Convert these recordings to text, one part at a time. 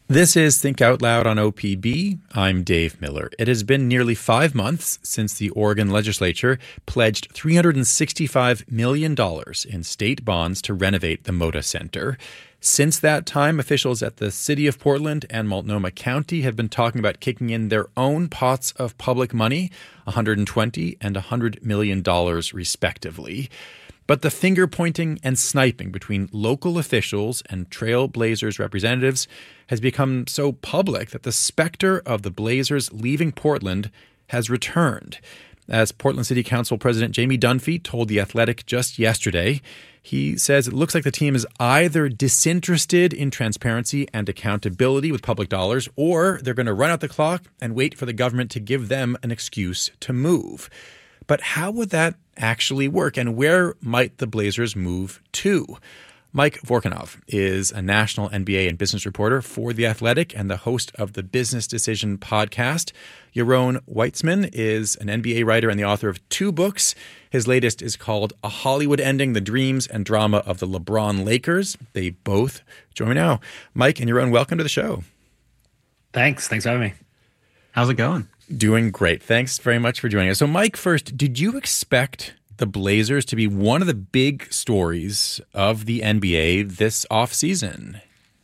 This is Think Out Loud on OPB. I'm Dave Miller. It has been nearly 5 months since the Oregon legislature pledged $365 million in state bonds to renovate the Moda Center. Since that time, officials at the City of Portland and Multnomah County have been talking about kicking in their own pots of public money, $120 and $100 million respectively. But the finger-pointing and sniping between local officials and Trailblazers representatives has become so public that the specter of the Blazers leaving Portland has returned. As Portland City Council President Jamie Dunphy told The Athletic just yesterday, he says it looks like the team is either disinterested in transparency and accountability with public dollars, or they're going to run out the clock and wait for the government to give them an excuse to move. But how would that actually work, and where might the Blazers move to? Mike Vorkunov is a national NBA and business reporter for The Athletic and the host of the Business Decision podcast. Yaron Weitzman is an NBA writer and the author of 2 books. His latest is called A Hollywood Ending, The Dreams and Drama of the LeBron Lakers. They both join me now. Mike and Yaron, welcome to the show. Thanks for having me. How's it going? Doing great. Thanks very much for joining us. So, Mike, first, did you expect the Blazers to be one of the big stories of the NBA this offseason?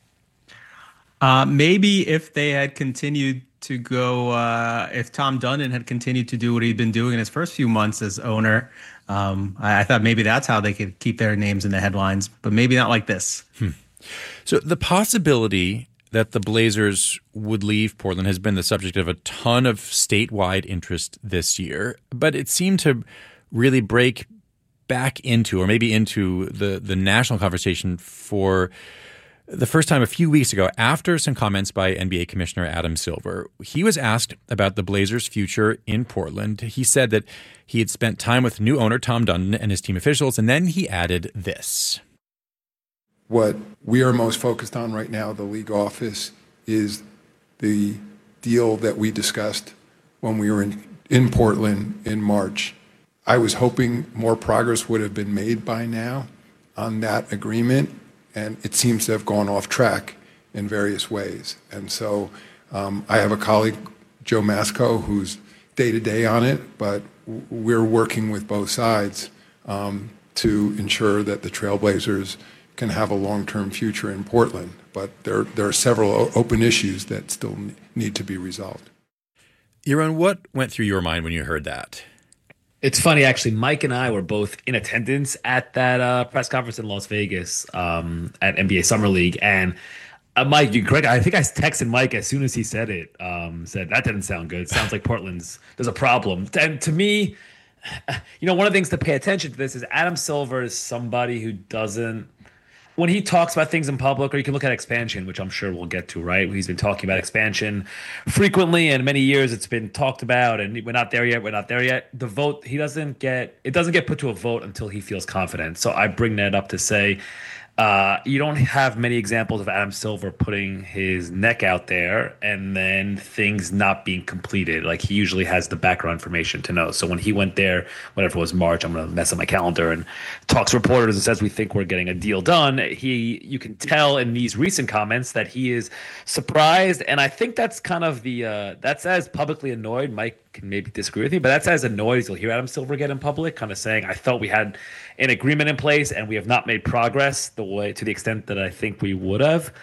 Maybe if they had continued to go, if Tom Dundon had continued to do what he'd been doing in his first few months as owner, I thought maybe that's how they could keep their names in the headlines, but maybe not like this. So the possibility that the Blazers would leave Portland has been the subject of a ton of statewide interest this year, but it seemed to really break back into, or maybe into the national conversation for the first time a few weeks ago after some comments by NBA Commissioner Adam Silver. He was asked about the Blazers' future in Portland. He said that he had spent time with new owner Tom Dundon and his team officials, and then he added this. What we are most focused on right now, the league office, is the deal that we discussed when we were in Portland in March. I was hoping more progress would have been made by now on that agreement, and it seems to have gone off track in various ways. And so I have a colleague, Joe Masco, who's day-to-day on it, but we're working with both sides to ensure that the Trailblazers can have a long-term future in Portland. But there are several open issues that still need to be resolved. Yaron, what went through your mind when you heard that? It's funny, actually. Mike and I were both in attendance at that press conference in Las Vegas at NBA Summer League. And Mike, you correct. I think I texted Mike as soon as he said it. Said that didn't sound good. It sounds like there's a problem. And to me, one of the things to pay attention to this is Adam Silver is somebody who doesn't. When he talks about things in public, or you can look at expansion, which I'm sure we'll get to, right? He's been talking about expansion frequently, and many years it's been talked about, and we're not there yet. The vote, it doesn't get put to a vote until he feels confident. So I bring that up to say, you don't have many examples of Adam Silver putting his neck out there and then things not being completed. Like, he usually has the background information to know. So when he went there, whatever it was, March, I'm going to mess up my calendar, and talks to reporters and says we think we're getting a deal done, you can tell in these recent comments that he is surprised. And I think that's kind of that's as publicly annoyed. Mike can maybe disagree with me, but that's as annoyed as you'll hear Adam Silver get in public, kind of saying, I thought we had an agreement in place and we have not made progress to the extent that I think we would have.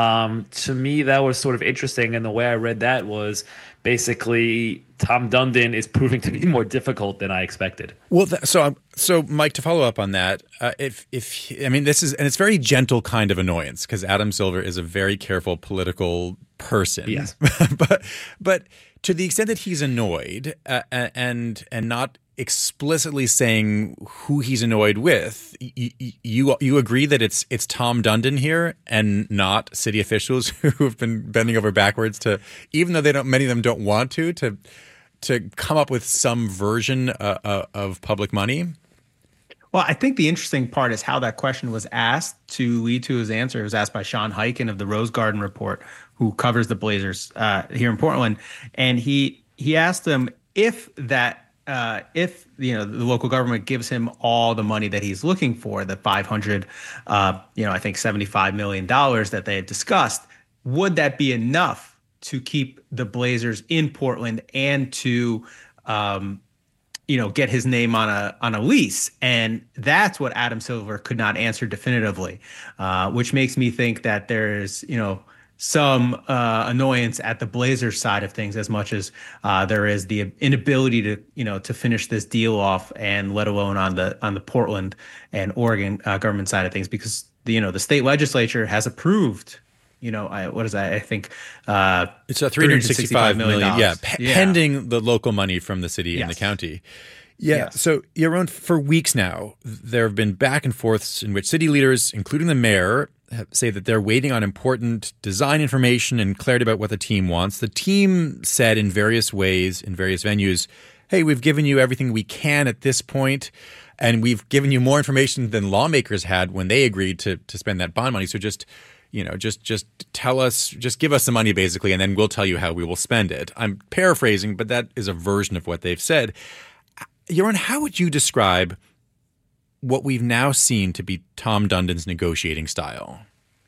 To me, that was sort of interesting. And the way I read that was basically Tom Dundon is proving to be more difficult than I expected. Well, so Mike, to follow up on that, this is, and it's very gentle kind of annoyance because Adam Silver is a very careful political person. Yes. but to the extent that he's annoyed and not explicitly saying who he's annoyed with, you agree that it's Tom Dundon here and not city officials who have been bending over backwards to, even though many of them don't want to come up with some version of public money? Well, I think the interesting part is how that question was asked to lead to his answer. It was asked by Sean Highkin of the Rose Garden Report, who covers the Blazers here in Portland. And he asked them if the local government gives him all the money that he's looking for, the $500, I think $75 million that they had discussed, would that be enough to keep the Blazers in Portland and to get his name on a lease? And that's what Adam Silver could not answer definitively, which makes me think that there's some annoyance at the Blazers side of things as much as there is the inability to finish this deal off, and let alone on the Portland and Oregon government side of things, because the state legislature has approved. What is that? I think it's a $365 million. Yeah, pending the local money from the city and the county. Yeah. Yes. So, Yaron, for weeks now, there have been back and forths in which city leaders, including the mayor, say that they're waiting on important design information and clarity about what the team wants. The team said in various ways, in various venues, hey, we've given you everything we can at this point, and we've given you more information than lawmakers had when they agreed to spend that bond money. So just tell us, just give us the money basically, and then we'll tell you how we will spend it. I'm paraphrasing, but that is a version of what they've said. Yaron, how would you describe what we've now seen to be Tom Dundon's negotiating style?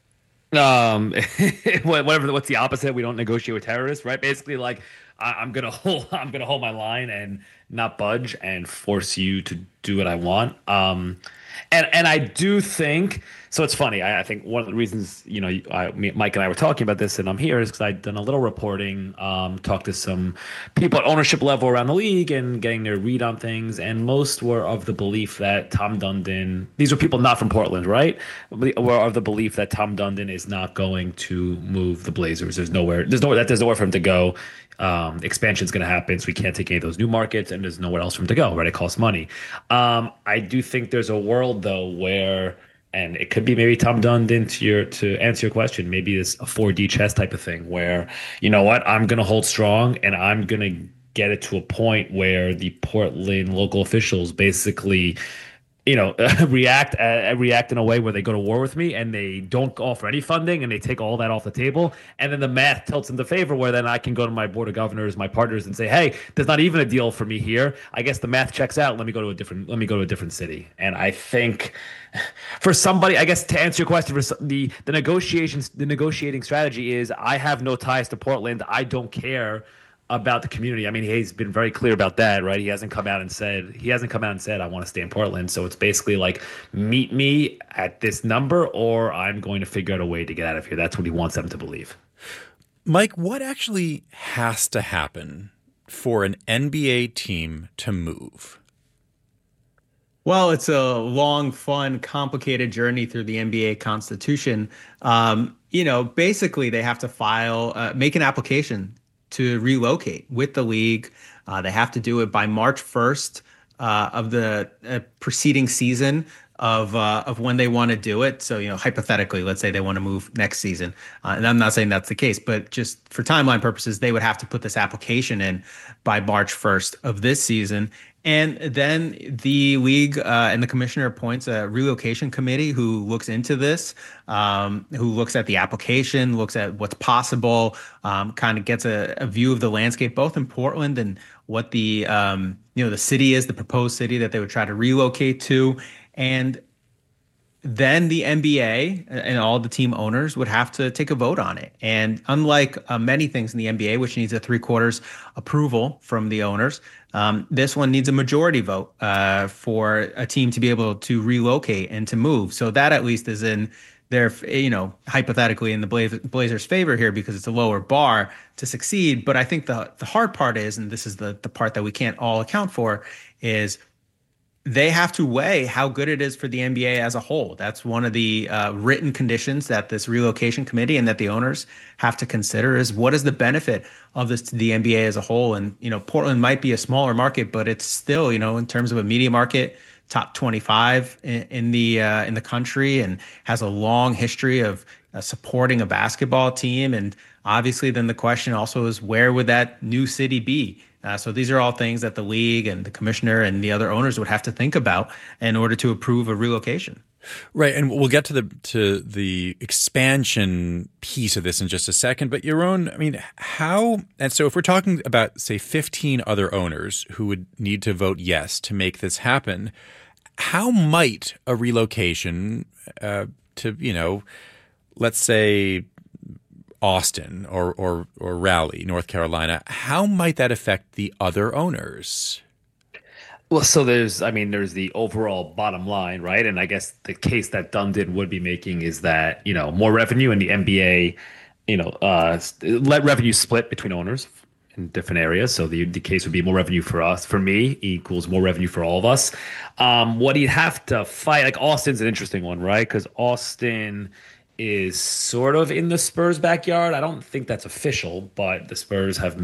What's the opposite? We don't negotiate with terrorists, right? Basically, like I'm gonna hold my line and not budge and force you to do what I want. And I do think so. It's funny. I think one of the reasons Mike and I were talking about this, and I'm here, is because I'd done a little reporting, talked to some people at ownership level around the league, and getting their read on things. And most were of the belief that Tom Dundon. These were people not from Portland, right? Were of the belief that Tom Dundon is not going to move the Blazers. There's nowhere for him to go. Expansion is going to happen, so we can't take any of those new markets, and there's nowhere else for him to go, right? It costs money. I do think there's a world though where, and it could be maybe Tom Dundon to answer your question, maybe it's a 4D chess type of thing where, you know what, I'm going to hold strong and I'm going to get it to a point where the Portland local officials basically react in a way where they go to war with me and they don't offer any funding and they take all that off the table. And then the math tilts in the favor where then I can go to my board of governors, my partners, and say, hey, there's not even a deal for me here. I guess the math checks out. Let me go to a different city. And I think for somebody, I guess to answer your question, for the negotiating strategy is I have no ties to Portland. I don't care about the community. I mean, he's been very clear about that, right? He hasn't come out and said I want to stay in Portland. So it's basically like, meet me at this number or I'm going to figure out a way to get out of here. That's what he wants them to believe. Mike, what actually has to happen for an NBA team to move? Well, it's a long, fun, complicated journey through the NBA Constitution. Basically they have to make an application to relocate with the league. They have to do it by March 1st of the preceding season of when they want to do it. So, hypothetically, let's say they want to move next season. And I'm not saying that's the case, but just for timeline purposes, they would have to put this application in by March 1st of this season. And then the league and the commissioner appoints a relocation committee who looks into this, who looks at the application, looks at what's possible, kind of gets a view of the landscape, both in Portland and what the city is, the proposed city that they would try to relocate to. And then the NBA and all the team owners would have to take a vote on it. And unlike many things in the NBA, which needs a 3/4 approval from the owners, this one needs a majority vote for a team to be able to relocate and to move. So that at least is in their, hypothetically in the Blazers' favor here because it's a lower bar to succeed. But I think the hard part is, and this is the part that we can't all account for, is they have to weigh how good it is for the NBA as a whole. That's one of the written conditions that this relocation committee and that the owners have to consider is what is the benefit of this to the NBA as a whole. And, Portland might be a smaller market, but it's still, in terms of a media market, top 25 in the country, and has a long history of supporting a basketball team. And obviously then the question also is, where would that new city be? So these are all things that the league and the commissioner and the other owners would have to think about in order to approve a relocation. Right, and we'll get to the expansion piece of this in just a second. But Yaron, I mean, how? And so if we're talking about, say, 15 other owners who would need to vote yes to make this happen, how might a relocation to let's say Austin or Raleigh, North Carolina, how might that affect the other owners? Well, so there's the overall bottom line, right? And I guess the case that Dundon would be making is that, more revenue in the NBA, let revenue split between owners in different areas. So the case would be more revenue for us, for me, equals more revenue for all of us. What he'd have to fight, like Austin's an interesting one, right? Because Austin is sort of in the Spurs' backyard. I don't think that's official, but the Spurs have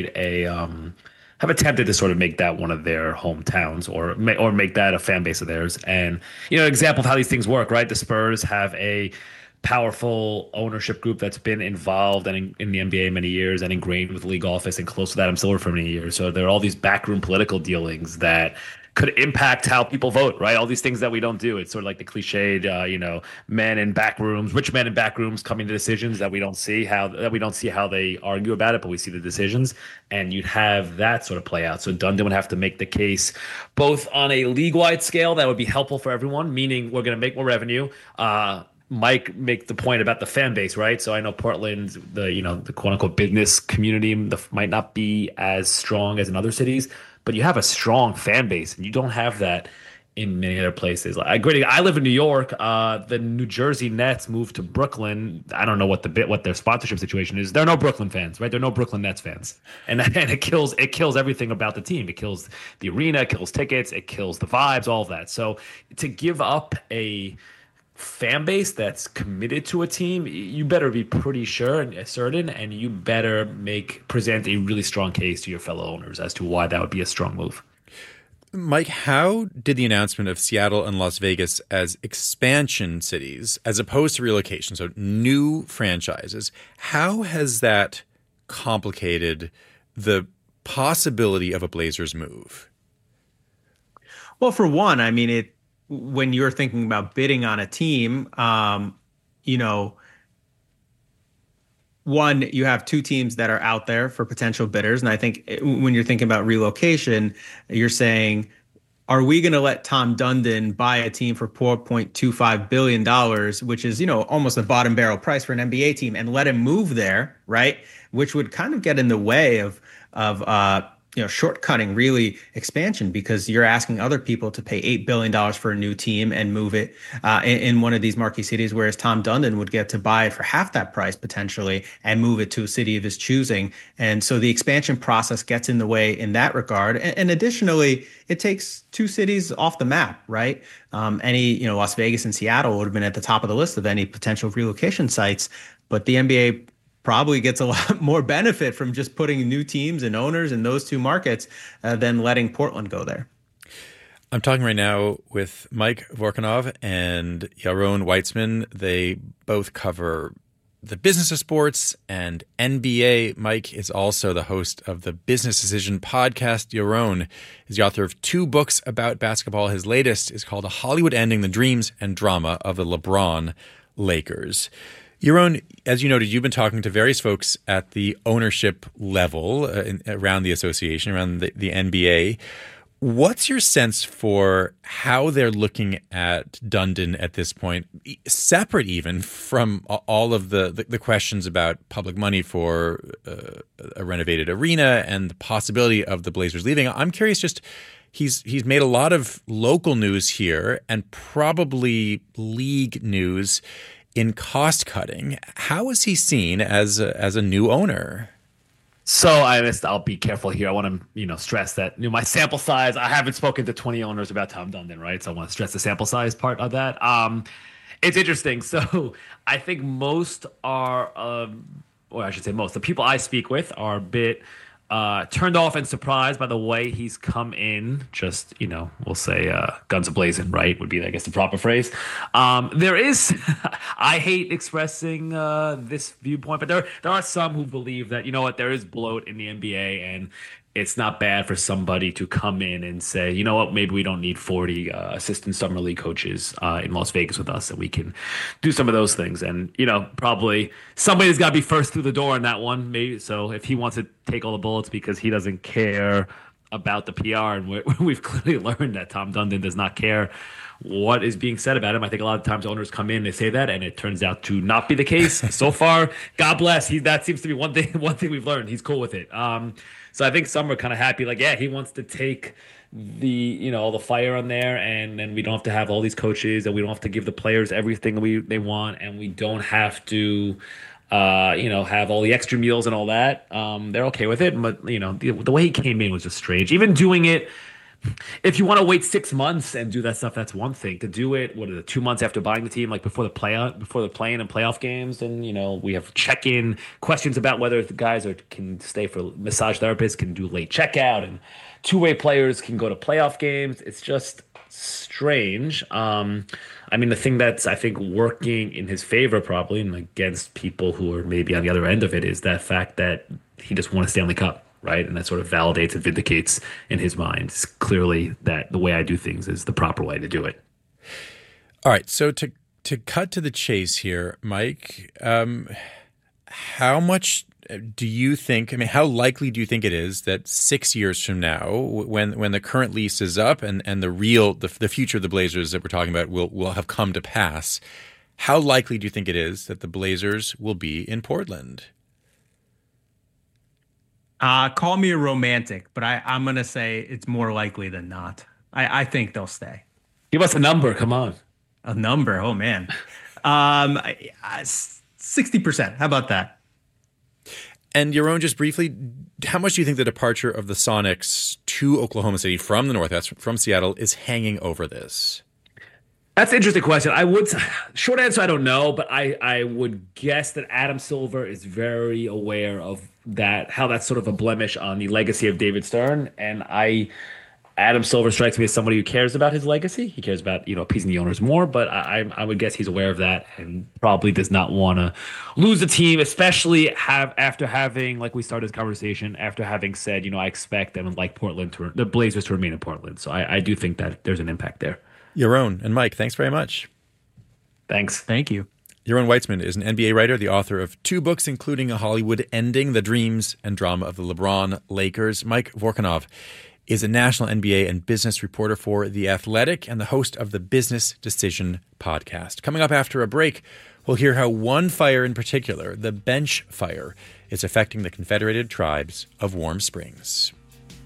have attempted to sort of make that one of their hometowns or make that a fan base of theirs. And, example of how these things work, right? The Spurs have a powerful ownership group that's been involved and in the NBA many years and ingrained with the league office and close to that Silver for many years. So there are all these backroom political dealings that could impact how people vote, right? All these things that we don't do. It's sort of like the cliched, men in back rooms, rich men in back rooms coming to decisions that we don't see how they argue about it, but we see the decisions. And you'd have that sort of play out. So Dundon would have to make the case both on a league-wide scale that would be helpful for everyone, meaning we're going to make more revenue. Mike make the point about the fan base, right? So I know Portland, the quote unquote business community might not be as strong as in other cities, but you have a strong fan base, and you don't have that in many other places. I live in New York. The New Jersey Nets moved to Brooklyn. I don't know what their sponsorship situation is. There are no Brooklyn fans, right? There are no Brooklyn Nets fans, and it kills everything about the team. It kills the arena, it kills tickets, it kills the vibes, all of that. So to give up a fan base that's committed to a team, you better be pretty sure and certain, and you better present a really strong case to your fellow owners as to why that would be a strong move. Mike, how did the announcement of Seattle and Las Vegas as expansion cities, as opposed to relocation, so new franchises, how has that complicated the possibility of a Blazers move? Well, for one, I mean, when you're thinking about bidding on a team, one, you have two teams that are out there for potential bidders. And I think when you're thinking about relocation, you're saying, are we going to let Tom Dundon buy a team for $4.25 billion, which is, almost a bottom barrel price for an NBA team, and let him move there, right? Which would kind of get in the way of shortcutting really expansion, because you're asking other people to pay $8 billion for a new team and move it in one of these marquee cities, whereas Tom Dundon would get to buy it for half that price potentially and move it to a city of his choosing. And so the expansion process gets in the way in that regard. And additionally, it takes two cities off the map, right? Las Vegas and Seattle would have been at the top of the list of any potential relocation sites, but the NBA probably gets a lot more benefit from just putting new teams and owners in those two markets than letting Portland go there. I'm talking right now with Mike Vorkunov and Yaron Weitzman. They both cover the business of sports and NBA. Mike is also the host of the Business Decision podcast. Yaron is the author of 2 books about basketball. His latest is called Hollywood Ending: The Dreams and Drama of the LeBron Lakers. Yaron, as you noted, you've been talking to various folks at the ownership level around the association, around the NBA. What's your sense for how they're looking at Dundon at this point, separate even from all of the questions about public money for a renovated arena and the possibility of the Blazers leaving? I'm curious, just he's made a lot of local news here and probably league news in cost cutting. How is he seen as a new owner? So I'll be careful here. I want to stress that my sample size. I haven't spoken to 20 owners about Tom Dundon, right? So I want to stress the sample size part of that. It's interesting. So I think most are, or I should say most, the people I speak with are a bit turned off and surprised by the way he's come in. Just, we'll say guns a-blazing, right? Would be, I guess, the proper phrase. There is, I hate expressing this viewpoint, but there are some who believe that, there is bloat in the NBA, and it's not bad for somebody to come in and say, maybe we don't need 40 assistant summer league coaches in Las Vegas with us, and we can do some of those things. And, probably somebody's got to be first through the door on that one. Maybe so if he wants to take all the bullets because he doesn't care about the PR, and we've clearly learned that Tom Dundon does not care what is being said about him. I think a lot of times owners come in, they say that, and it turns out to not be the case. So far, God bless. That seems to be one thing we've learned. He's cool with it. So I think some are kind of happy. Like, yeah, he wants to take all the fire on there, and then we don't have to have all these coaches, and we don't have to give the players everything they want, and we don't have to have all the extra meals and all that. They're okay with it, but the way he came in was just strange. Even doing it, if you want to wait 6 months and do that stuff, that's one thing. To do it, 2 months after buying the team, like before the play-in and playoff games, and we have check-in questions about whether the guys can stay for massage therapists, can do late checkout, and two-way players can go to playoff games. It's just strange. The thing that's, I think, working in his favor probably, and against people who are maybe on the other end of it, is that fact that he just won a Stanley Cup, right? And that sort of validates and vindicates in his mind. It's clearly that the way I do things is the proper way to do it. All right. So to cut to the chase here, Mike, how much do you think, how likely do you think it is that 6 years from now, when the current lease is up and the future of the Blazers that we're talking about will have come to pass, how likely do you think it is that the Blazers will be in Portland? Call me a romantic, but I'm going to say it's more likely than not. I think they'll stay. Give us a number. Come on. A number? Oh, man. 60%. How about that? And Yaron, just briefly, how much do you think the departure of the Sonics to Oklahoma City from the Northwest, from Seattle, is hanging over this? That's an interesting question. Short answer, I don't know, but I would guess that Adam Silver is very aware of that, how that's sort of a blemish on the legacy of David Stern. And Adam Silver strikes me as somebody who cares about his legacy. He cares about, appeasing the owners more, but I would guess he's aware of that and probably does not want to lose the team, especially after having, like we started this conversation, after having said, I expect and would like the Blazers to remain in Portland. So I do think that there's an impact there. Yaron and Mike, thanks very much. Thanks. Thank you. Yaron Weitzman is an NBA writer, the author of 2 books, including A Hollywood Ending, The Dreams and Drama of the LeBron Lakers. Mike Vorkunov is a national NBA and business reporter for The Athletic and the host of the Business Decision podcast. Coming up after a break, we'll hear how one fire in particular, the bench fire, is affecting the Confederated Tribes of Warm Springs.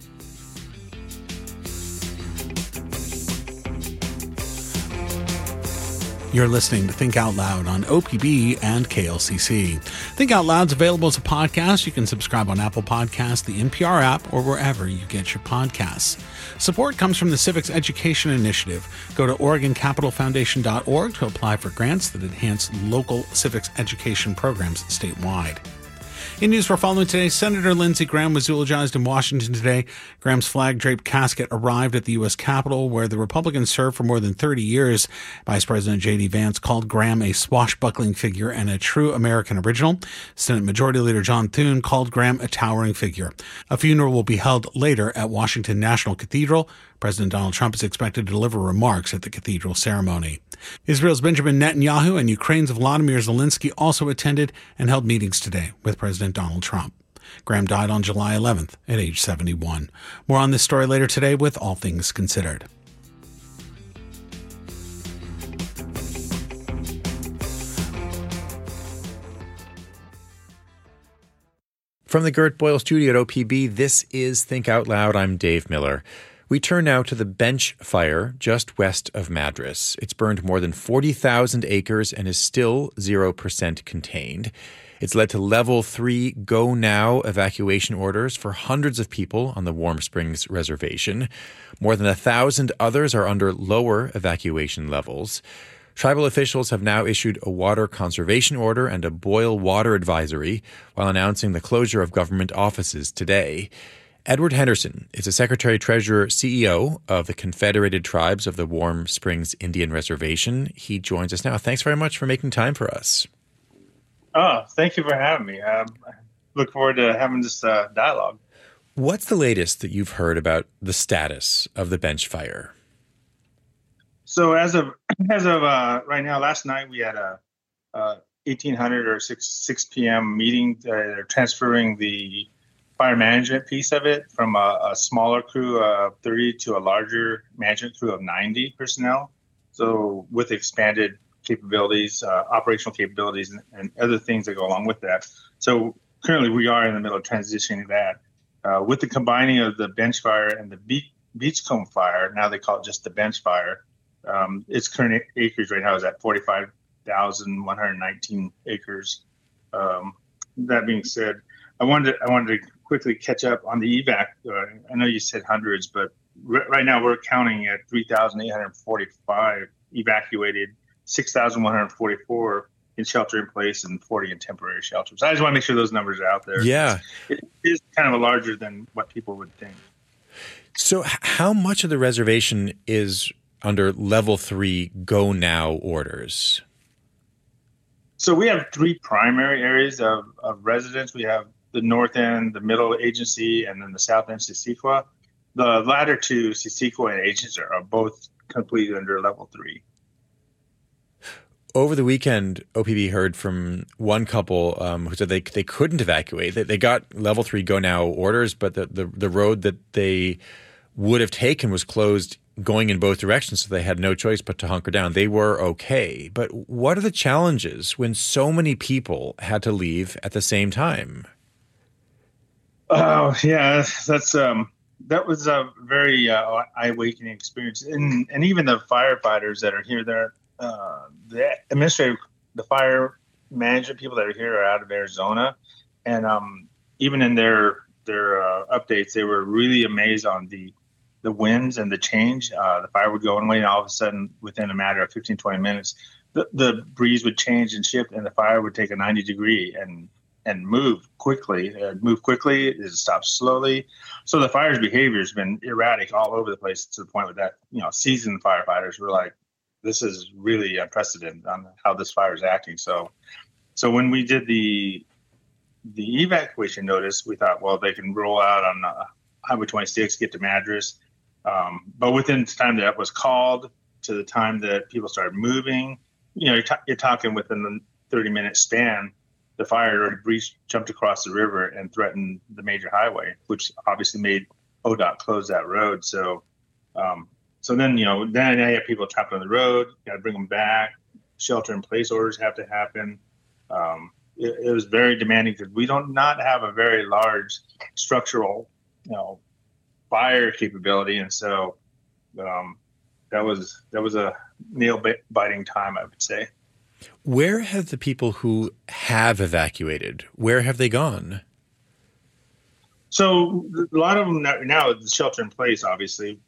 You're listening to Think Out Loud on OPB and KLCC. Think Out Loud's available as a podcast. You can subscribe on Apple Podcasts, the NPR app, or wherever you get your podcasts. Support comes from the Civics Education Initiative. Go to OregonCapitalFoundation.org to apply for grants that enhance local civics education programs statewide. In news we're following today, Senator Lindsey Graham was eulogized in Washington today. Graham's flag-draped casket arrived at the U.S. Capitol, where the Republicans served for more than 30 years. Vice President J.D. Vance called Graham a swashbuckling figure and a true American original. Senate Majority Leader John Thune called Graham a towering figure. A funeral will be held later at Washington National Cathedral. President Donald Trump is expected to deliver remarks at the cathedral ceremony. Israel's Benjamin Netanyahu and Ukraine's Volodymyr Zelensky also attended and held meetings today with President Donald Trump. Graham died on July 11th at age 71. More on this story later today with All Things Considered. From the Gert Boyle studio at OPB, this is Think Out Loud. I'm Dave Miller. We turn now to the Bench Fire just west of Madras. It's burned more than 40,000 acres and is still 0% contained. It's led to Level 3 Go Now evacuation orders for hundreds of people on the Warm Springs Reservation. More than 1,000 others are under lower evacuation levels. Tribal officials have now issued a water conservation order and a boil water advisory while announcing the closure of government offices today. Edward Henderson is the Secretary-Treasurer CEO of the Confederated Tribes of the Warm Springs Indian Reservation. He joins us now. Thanks very much for making time for us. Oh, thank you for having me. I look forward to having this dialogue. What's the latest that you've heard about the status of the bench fire? So as of right now, last night we had a 1800 or 6 p.m. meeting. They're transferring the fire management piece of it, from a smaller crew of 30 to a larger management crew of 90 personnel. So with expanded capabilities, operational capabilities, and other things that go along with that. So currently we are in the middle of transitioning that. With the combining of the bench fire and the beachcomb fire, now they call it just the bench fire. Its current acres right now is at 45,119 acres. That being said, I wanted to quickly catch up on the evac. I know you said hundreds, but right now we're counting at 3,845 evacuated, 6,144 in shelter in place, and 40 in temporary shelters. I just want to make sure those numbers are out there. Yeah. It is kind of larger than what people would think. So how much of the reservation is under level 3 go now orders? So we have 3 primary areas of residence. We have the north end, the middle agency, and then the south end, Sesequa. The latter 2, Sesequa and agency, are both completely under level 3. Over the weekend, OPB heard from one couple who said they couldn't evacuate. They got level 3 go now orders, but the road that they would have taken was closed going in both directions, so they had no choice but to hunker down. They were okay. But what are the challenges when so many people had to leave at the same time? Oh, yeah, that was a very eye-awakening experience. And even the firefighters that are here, the fire management people that are here are out of Arizona. And even in their updates, they were really amazed on the winds and the change. The fire would go away, and all of a sudden, within a matter of 15, 20 minutes, the breeze would change and shift, and the fire would take a 90-degree and move quickly. It stops slowly. So the fire's behavior has been erratic all over the place, to the point that seasoned firefighters were like, this is really unprecedented on how this fire is acting. So when we did the evacuation notice, we thought, well, they can roll out on Highway 26, get to Madras. But within the time that was called to the time that people started moving, you're talking within the 30-minute span, the fire already jumped across the river and threatened the major highway, which obviously made ODOT close that road. So then, then you have people trapped on the road. You got to bring them back. Shelter in place orders have to happen. It was very demanding because we don't not have a very large structural, fire capability, and so that was a nail biting time, I would say. Where have the people who have evacuated, where have they gone? So a lot of them now, the shelter in place, obviously,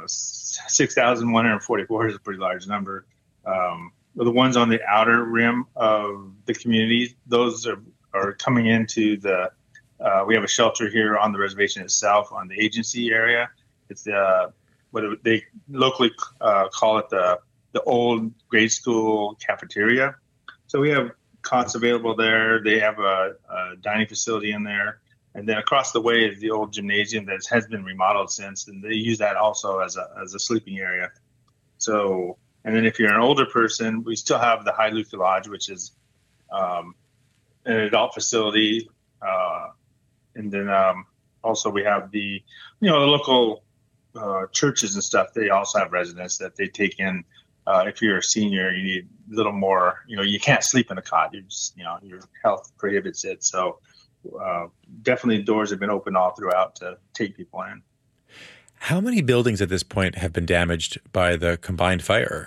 6,144 is a pretty large number. The ones on the outer rim of the community, those are coming into we have a shelter here on the reservation itself on the agency area. It's what they locally call it the old grade school cafeteria. So we have cots available there. They have a dining facility in there. And then across the way is the old gymnasium that has been remodeled since, and they use that also as a sleeping area. So, and then if you're an older person, we still have the Hailuki Lodge, which is an adult facility. And then also we have the local churches and stuff. They also have residents that they take in. If you're a senior, you need a little more, you can't sleep in a cot. You just, your health prohibits it. So definitely doors have been open all throughout to take people in. How many buildings at this point have been damaged by the combined fire?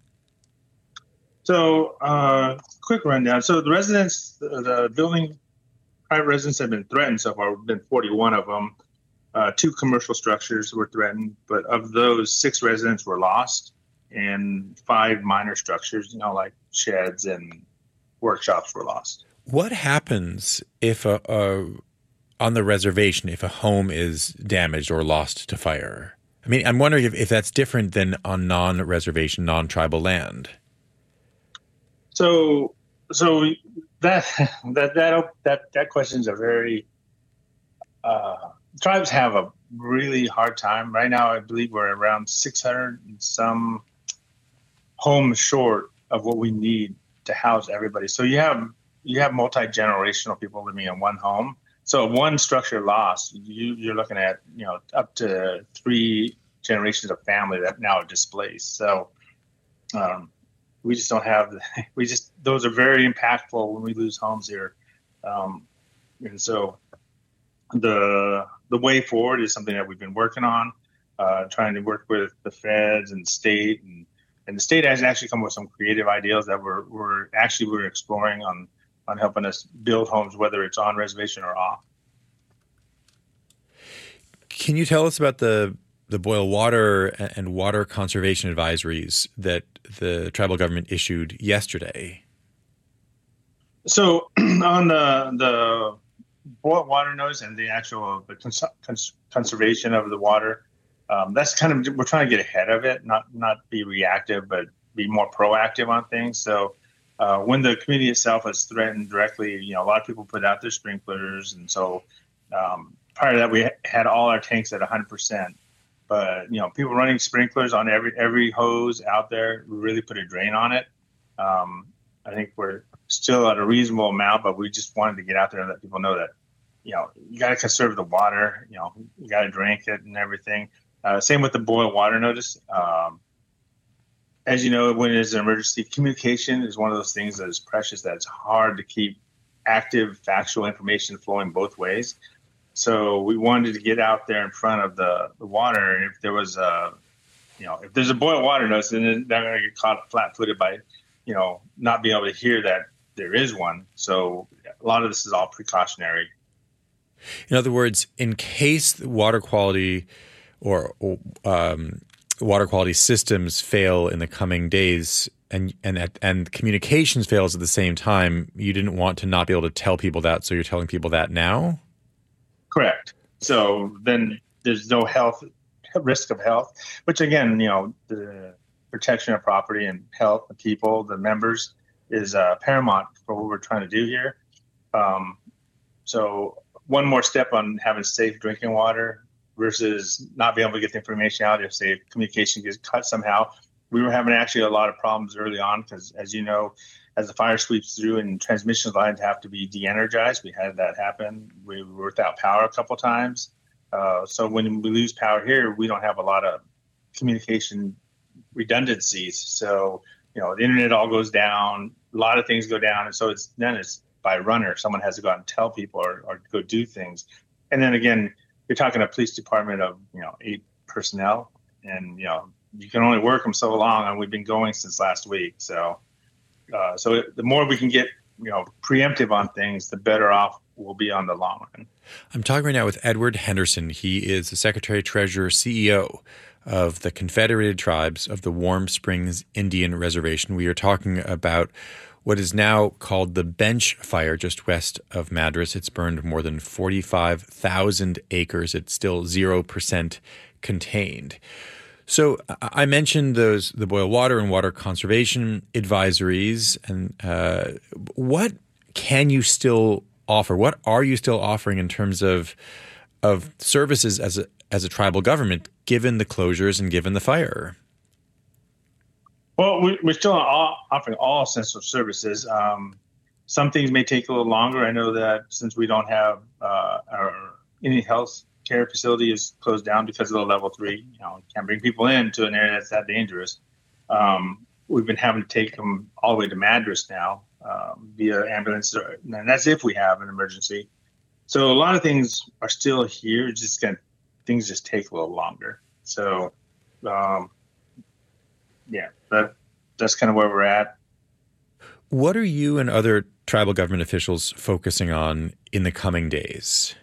So quick rundown. So the residents, the building, private residents have been threatened so far. Been 41 of them. 2 commercial structures were threatened, but of those, 6 residents were lost, and 5 minor structures, like sheds and workshops, were lost. What happens if on the reservation if a home is damaged or lost to fire? I mean, I'm wondering if that's different than on non-reservation, non-tribal land. So that question is a very tribes have a really hard time right now. I believe we're around 600 and some homes short of what we need to house everybody. So you have multi-generational people living in one home, So one structure lost, you're looking at, up to 3 generations of family that now are displaced. So we just don't have, those are very impactful when we lose homes here. And so the way forward is something that we've been working on, trying to work with the feds and the state, and the state has actually come with some creative ideas that we're exploring on helping us build homes, whether it's on reservation or off. Can you tell us about the boil water and water conservation advisories that the tribal government issued yesterday? So on the boil water notice and the actual conservation of the water, that's kind of, we're trying to get ahead of it, not be reactive, but be more proactive on things. So when the community itself is threatened directly, a lot of people put out their sprinklers. And so prior to that, we had all our tanks at 100%. But, people running sprinklers on every hose out there really put a drain on it. I think we're still at a reasonable amount, but we just wanted to get out there and let people know that, you got to conserve the water, you got to drink it and everything. Same with the boil water notice. As you know, when there's an emergency, communication is one of those things that is precious, that's hard to keep active, factual information flowing both ways. So we wanted to get out there in front of the water. And if there was if there's a boil water notice, then they're going to get caught flat-footed by, not being able to hear that there is one. So a lot of this is all precautionary. In other words, in case the water quality or water quality systems fail in the coming days and communications fails at the same time, you didn't want to not be able to tell people that, so you're telling people that now? Correct. So then there's no risk of health, which again, the protection of property and health of people, the members, is paramount for what we're trying to do here. So one more step on having safe drinking water versus not being able to get the information out if, say, communication gets cut somehow. We were having actually a lot of problems early on because, as you know, as the fire sweeps through and transmission lines have to be de-energized, we had that happen. We were without power a couple times. So when we lose power here, we don't have a lot of communication redundancies. So, the internet all goes down, a lot of things go down. And so it's by runner. Someone has to go out and tell people or go do things. And then again, you're talking a police department of, 8 personnel, and, you can only work them so long, and we've been going since last week. So the more we can get, preemptive on things, the better off we'll be on the long run. I'm talking right now with Edward Henderson. He is the Secretary-Treasurer, CEO of the Confederated Tribes of the Warm Springs Indian Reservation. We are talking about what is now called the Bench Fire just west of Madras. It's burned more than 45,000 acres. It's still 0% contained. So I mentioned the boil water and water conservation advisories. And what can you still offer? What are you still offering in terms of services as a tribal government, given the closures and given the fire? Well, we're still offering all essential services. Some things may take a little longer. I know that since we don't have any health care facility is closed down because of the level 3, can't bring people into an area that's that dangerous. We've been having to take them all the way to Madras now via ambulance, and that's if we have an emergency. So a lot of things are still here. Things just take a little longer. So, that's kind of where we're at. What are you and other tribal government officials focusing on in the coming days?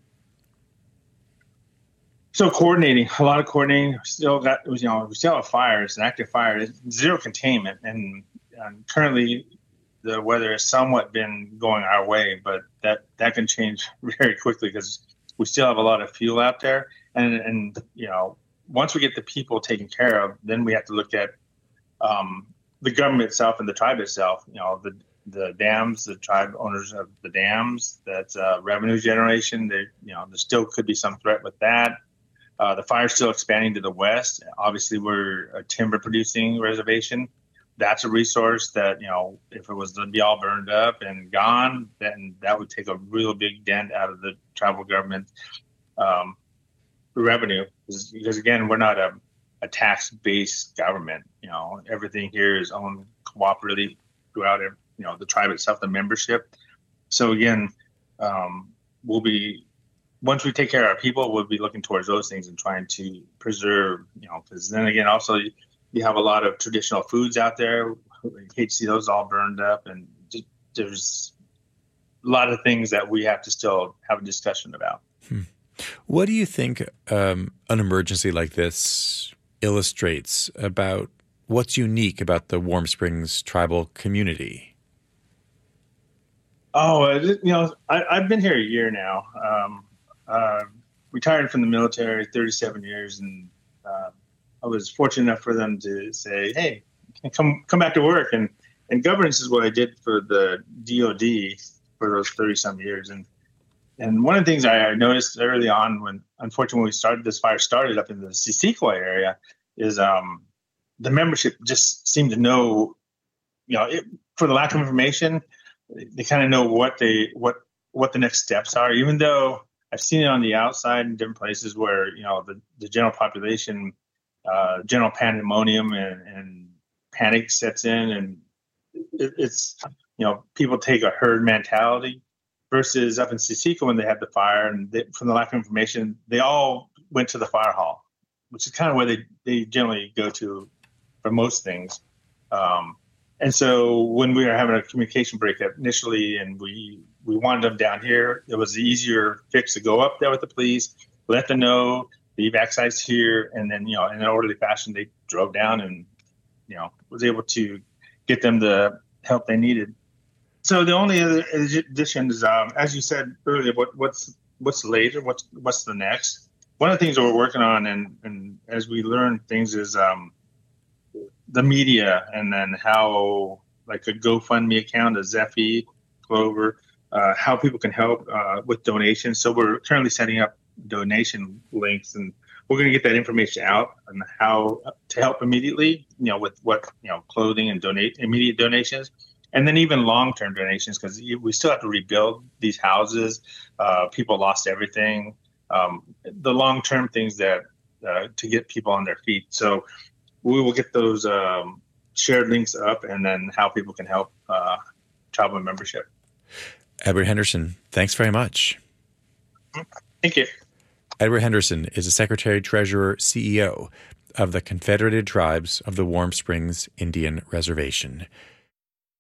So a lot of coordinating. We still have fires, an active fire. It's zero containment, and currently the weather has somewhat been going our way, but that can change very quickly because we still have a lot of fuel out there. And once we get the people taken care of, then we have to look at the government itself and the tribe itself. The dams, the tribe owners of the dams. That's revenue generation. There still could be some threat with that. The fire's still expanding to the west. Obviously, we're a timber producing reservation. that's a resource that, if it was to be all burned up and gone, then that would take a real big dent out of the tribal government revenue. Because again, we're not a tax-based government. Everything here is owned cooperatively throughout the tribe itself, the membership. So again, once we take care of our people, we'll be looking towards those things and trying to preserve, because then again, also you have a lot of traditional foods out there. You hate to see those all burned up, and there's a lot of things that we have to still have a discussion about. What do you think an emergency like this illustrates about what's unique about the Warm Springs tribal community? Oh, I've been here a year now. Retired from the military, 37 years, and I was fortunate enough for them to say, "Hey, come back to work." And governance is what I did for the DoD for those 30-some years. And one of the things I noticed early on when, unfortunately, this fire started up in the Sequoia area, is the membership just seemed to know, for the lack of information, they kind of know what the next steps are, even though I've seen it on the outside in different places where, the general population, general pandemonium and panic sets in, and it's, people take a herd mentality, versus up in Sequoia when they had the fire, and from the lack of information, they all went to the fire hall, which is kind of where they generally go to for most things. And so when we were having a communication breakup initially, and we wanted them down here, it was the easier fix to go up there with the police, let them know the evac site's here, and then, in an orderly fashion, they drove down and, was able to get them the help they needed. So the only other addition is, as you said earlier, what's later, what's the next? One of the things that we're working on, and as we learn things, is the media, and then how, like a GoFundMe account, a Zeffy, Clover, how people can help with donations. So we're currently setting up donation links, and we're going to get that information out on how to help immediately, with what, clothing and immediate donations. And then even long-term donations, because we still have to rebuild these houses. People lost everything. The long-term things that to get people on their feet. So we will get those shared links up, and then how people can help tribal membership. Edward Henderson, thanks very much. Thank you. Edward Henderson is the Secretary-Treasurer, CEO of the Confederated Tribes of the Warm Springs Indian Reservation.